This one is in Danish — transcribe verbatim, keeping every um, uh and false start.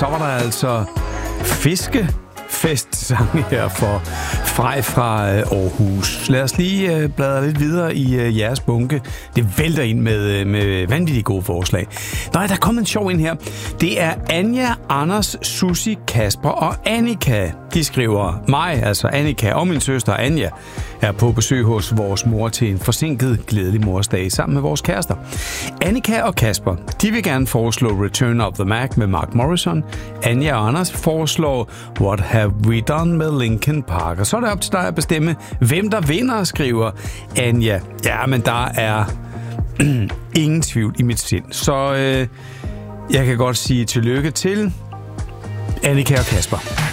så var der altså fiskefestsange her for Frej fra Aarhus. Lad os lige bladre lidt videre i jeres bunke. Det vælter ind med, med vanvittigt gode forslag. Nej, der er kommet en sjov ind her. Det er Anja, Anders, Susi, Kasper og Annika. De skriver, mig, altså Annika og min søster Anja, er på besøg hos vores mor til en forsinket glædelig morsdag sammen med vores kærester. Annika og Kasper, de vil gerne foreslå Return of the Mac med Mark Morrison. Anja og Anders foreslår What Have We Done med Linkin Park. Og så er det op til dig at bestemme, hvem der vinder, skriver Anja. Ja, men der er ingen tvivl i mit sind. Så øh, jeg kan godt sige tillykke til Annika og Kasper.